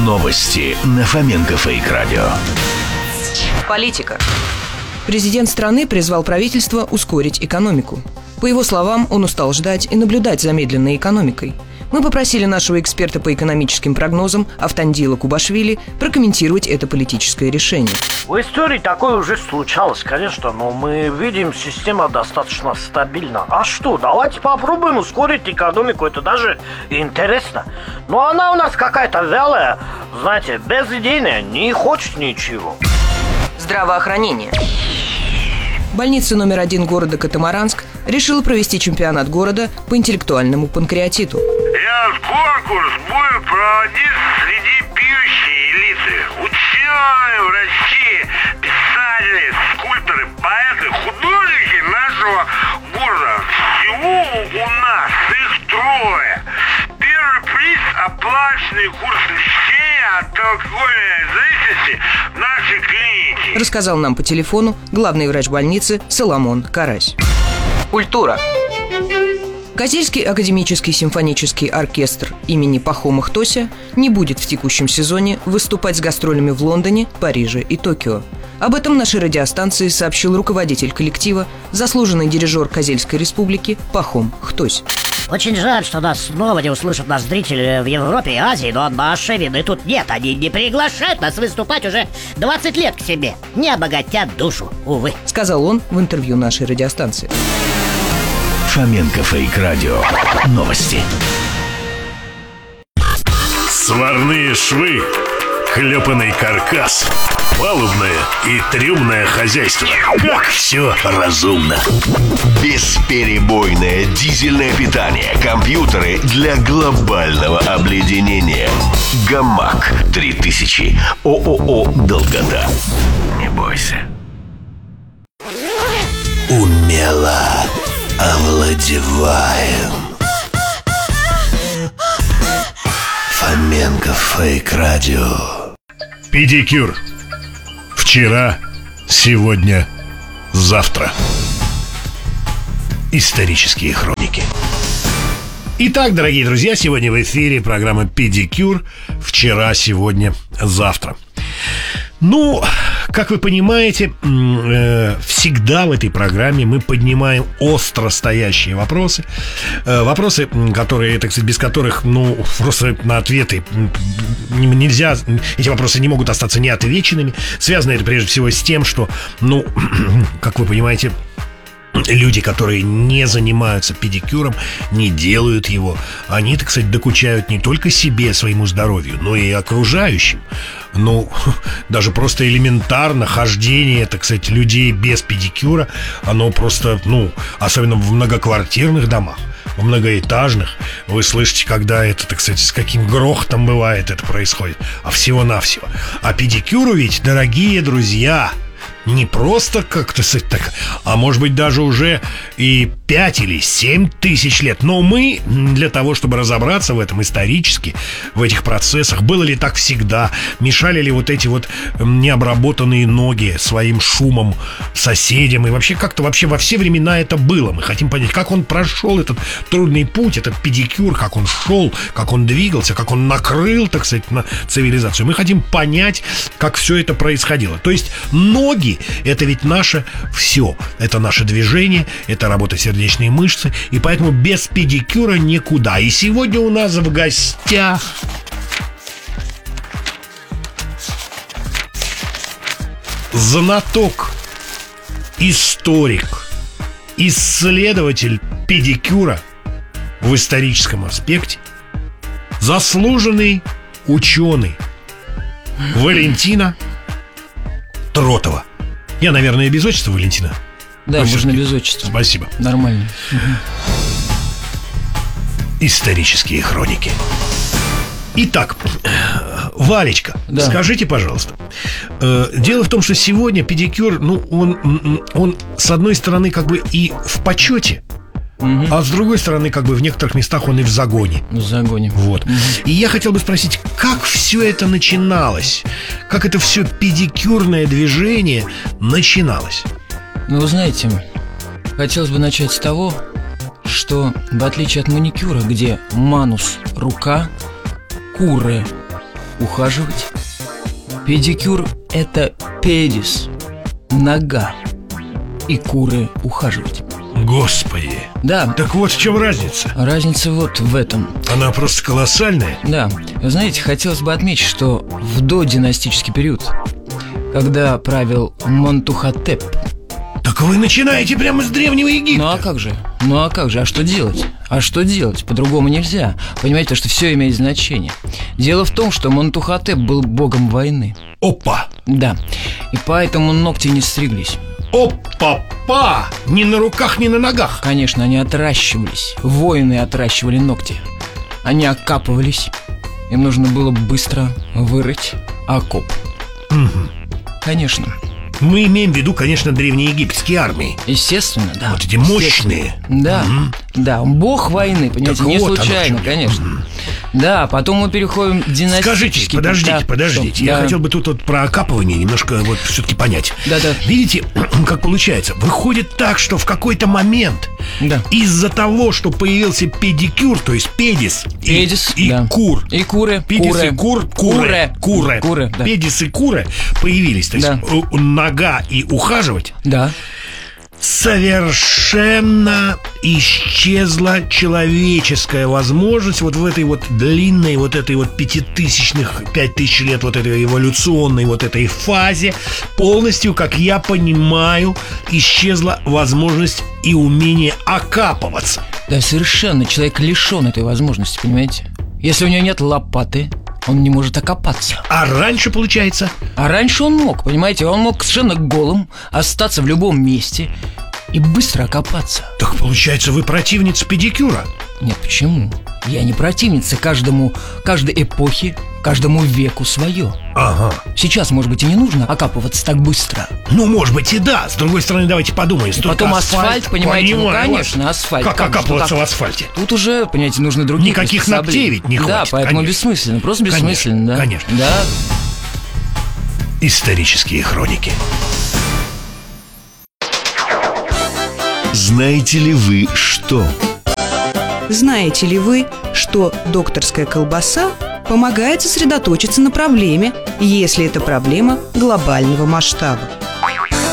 Новости на Фоменко Фейк Радио. Политика. Президент страны призвал правительство ускорить экономику. По его словам, он устал ждать и наблюдать за медленной экономикой. Мы попросили нашего эксперта по экономическим прогнозам Автандила Кубашвили прокомментировать это политическое решение. В истории такое уже случалось, конечно, но мы видим, система достаточно стабильна. А что, давайте попробуем ускорить экономику, это даже интересно. Но она у нас какая-то вялая, знаете, безидейная, не хочет ничего. Здравоохранение. Больница номер 1 города Катамаранск решила провести чемпионат города по интеллектуальному панкреатиту. Этот конкурс будет проводиться среди пьющей элиты. Ученые, врачи, писатели, скульпторы, поэты, художники нашего города. Всего у нас их 3. Первый приз – оплаченный курс лечения от алкогольной зависимости в нашей клинике. Рассказал нам по телефону главный врач больницы Соломон Карась. Культура. Козельский академический симфонический оркестр имени Пахома Хтося не будет в текущем сезоне выступать с гастролями в Лондоне, Париже и Токио. Об этом нашей радиостанции сообщил руководитель коллектива, заслуженный дирижер Козельской республики Пахом Хтось. Очень жаль, что нас снова не услышат нас зрители в Европе и Азии, но нашей вины тут нет. Они не приглашают нас выступать уже 20 лет к себе. Не обогатят душу, увы. Сказал он в интервью нашей радиостанции. Фоменко Фейк Радио. Новости. Сварные швы, клепанный каркас, палубное и трюмное хозяйство. Как все разумно. Бесперебойное дизельное питание. Компьютеры для глобального обледенения. Гамак 3000. ООО «Долгота». Не бойся. Умело овладеваем. Фоменко Фейк Радио. Педикюр. Вчера, сегодня, завтра. Исторические хроники. Итак, дорогие друзья, сегодня в эфире программа «Педикюр». Вчера, сегодня, завтра. Ну, как вы понимаете, всегда в этой программе мы поднимаем остро стоящие вопросы. Вопросы, которые, так сказать, без которых, просто на ответы нельзя. Эти вопросы не могут остаться неотвеченными. Связано это прежде всего с тем, что, как вы понимаете, люди, которые не занимаются педикюром, не делают его, они, так сказать, докучают не только себе, своему здоровью, но и окружающим. Даже просто элементарно хождение, так сказать, людей без педикюра, оно просто, особенно в многоквартирных домах, в многоэтажных, вы слышите, когда это, так сказать, с каким грохотом бывает это происходит, а всего-навсего. А педикюру ведь, дорогие друзья, не просто как-то так, а может быть даже уже и 5 или 7 тысяч лет. Но мы, для того, чтобы разобраться в этом исторически, в этих процессах, было ли так всегда, мешали ли вот эти вот необработанные ноги своим шумом соседям, и вообще как-то вообще во все времена это было. Мы хотим понять, как он прошел этот трудный путь, этот педикюр, как он шел, как он двигался, как он накрыл, так сказать, на цивилизацию. Мы хотим понять, как все это происходило. То есть ноги — это ведь наше все. Это наше движение, это работа сердечной мышцы. И поэтому без педикюра никуда. И сегодня у нас в гостях знаток, историк, исследователь педикюра в историческом аспекте, заслуженный ученый Валентина Тротова. Я, наверное, без отчества, Валентина? Да, можно без отчества. Спасибо. Нормально. Исторические хроники. Итак, Валечка, скажите, пожалуйста, дело в том, что сегодня педикюр, он с одной стороны как бы и в почете, а с другой стороны, как бы в некоторых местах он и в загоне. В загоне. Вот. И я хотел бы спросить, как все это начиналось? Как это все педикюрное движение начиналось? Вы знаете, хотелось бы начать с того, что в отличие от маникюра, где манус – рука, куре ухаживать. Педикюр – это педис, нога, и куры ухаживать. Господи. Да. Так вот в чем разница. Разница вот в этом. Она просто колоссальная. Да. Вы знаете, хотелось бы отметить, что в додинастический период, когда правил Монтухотеп. Так вы начинаете прямо с Древнего Египта. Ну а как же? А что делать? По-другому нельзя. Понимаете, что все имеет значение. Дело в том, что Монтухотеп был богом войны. Опа. Да. И поэтому ногти не стриглись. Опа-па! Ни на руках, ни на ногах. Конечно, они отращивались. Воины отращивали ногти. Они окапывались. Им нужно было быстро вырыть окоп. Конечно. Мы имеем в виду, конечно, древнеегипетские армии. Естественно, да. Вот эти мощные. Да, да, бог войны, понимаете, Так не вот случайно, конечно. Да, потом мы переходим к династическим. Скажите, подождите. Я хотел бы тут вот про окапывание немножко вот все-таки понять. Да. Видите, как получается? Выходит так, что в какой-то момент из-за того, что появился педикюр, то есть педис и да. кур. И куры. Педис и куры. Да. Педис и куры появились. То есть нога и ухаживать. Да. Совершенно исчезла человеческая возможность вот в этой вот длинной, вот этой вот 5000 лет вот этой эволюционной вот этой фазе. Полностью, как я понимаю, исчезла возможность и умение окапываться. Да, совершенно. Человек лишен этой возможности, понимаете? Если у него нет лопаты, он не может окопаться. А раньше, получается? А раньше он мог, понимаете? Он мог совершенно голым остаться в любом месте и быстро окопаться. Так получается, вы противница педикюра? Нет, почему? Я не противница. Каждой эпохе, каждому веку свое. Ага. Сейчас, может быть, и не нужно окапываться так быстро. Ну, может быть, и да. С другой стороны, давайте подумаем. Потом асфальт, понимаете, конечно, асфальт. Как окапываться в асфальте? Тут уже, понимаете, нужны другие Никаких ногтей ведь не хватит. Да, поэтому конечно. бессмысленно, просто бессмысленно, да. Конечно. Да. Исторические хроники. Знаете ли вы что? Знаете ли вы, что докторская колбаса помогает сосредоточиться на проблеме, если это проблема глобального масштаба?